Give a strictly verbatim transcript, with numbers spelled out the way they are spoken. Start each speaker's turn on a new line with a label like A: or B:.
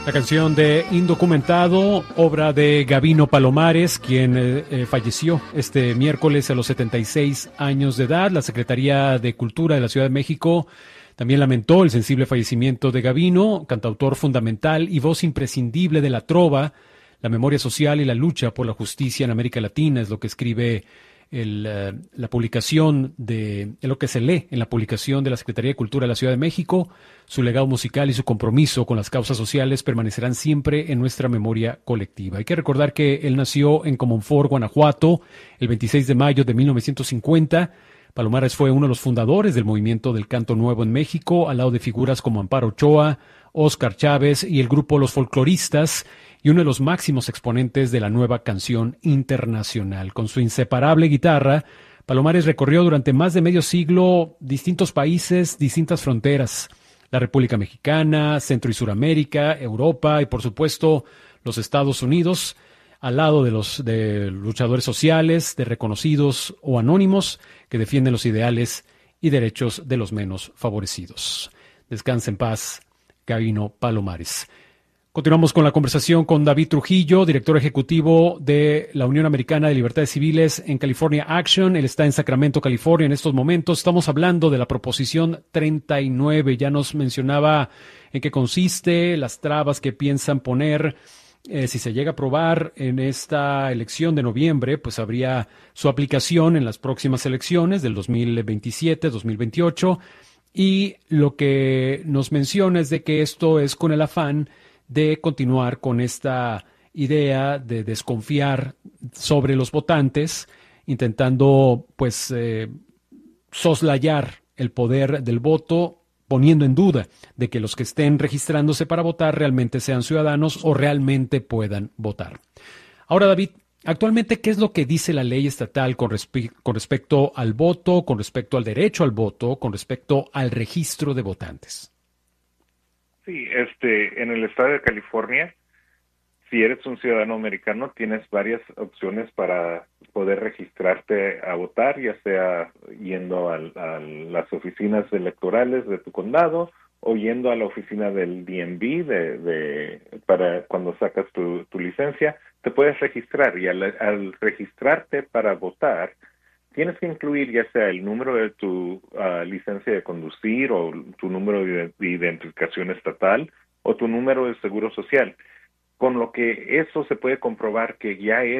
A: La canción de Indocumentado, obra de Gabino Palomares, quien eh, eh, falleció este miércoles a los setenta y seis años de edad. La Secretaría de Cultura de la Ciudad de México también lamentó el sensible fallecimiento de Gabino, cantautor fundamental y voz imprescindible de la trova, la memoria social y la lucha por la justicia en América Latina, es lo que escribe el, uh, la publicación de, de lo que se lee en la publicación de la Secretaría de Cultura de la Ciudad de México. Su legado musical y su compromiso con las causas sociales permanecerán siempre en nuestra memoria colectiva. Hay que recordar que él nació en Comonfort, Guanajuato, el veintiséis de mayo de mil novecientos cincuenta. Palomares fue uno de los fundadores del movimiento del canto nuevo en México, al lado de figuras como Amparo Ochoa, Óscar Chávez y el grupo Los Folcloristas, y uno de los máximos exponentes de la nueva canción internacional. Con su inseparable guitarra, Palomares recorrió durante más de medio siglo distintos países, distintas fronteras: la República Mexicana, Centro y Suramérica, Europa y, por supuesto, los Estados Unidos, al lado de los de luchadores sociales, de reconocidos o anónimos que defienden los ideales y derechos de los menos favorecidos. Descansa en paz, Gabino Palomares. Continuamos con la conversación con David Trujillo, director ejecutivo de la Unión Americana de Libertades Civiles en California Action. Él está en Sacramento, California en estos momentos. Estamos hablando de la Proposición treinta y nueve. Ya nos mencionaba en qué consiste, las trabas que piensan poner. Eh, si se llega a aprobar en esta elección de noviembre, pues habría su aplicación en las próximas elecciones del dos mil veintisiete, dos mil veintiocho. Y lo que nos menciona es de que esto es con el afán de continuar con esta idea de desconfiar sobre los votantes, intentando pues eh, soslayar el poder del voto, poniendo en duda de que los que estén registrándose para votar realmente sean ciudadanos o realmente puedan votar. Ahora, David, actualmente, ¿qué es lo que dice la ley estatal con, respe- con respecto al voto, con respecto al derecho al voto, con respecto al registro de votantes?
B: Sí, este, en el estado de California, si eres un ciudadano americano, tienes varias opciones para poder registrarte a votar, ya sea yendo a, a las oficinas electorales de tu condado o yendo a la oficina del D M V de, de, para cuando sacas tu, tu licencia, te puedes registrar y al, al registrarte para votar, tienes que incluir ya sea el número de tu uh, licencia de conducir o tu número de, de identificación estatal o tu número de seguro social, con lo que eso se puede comprobar que ya eres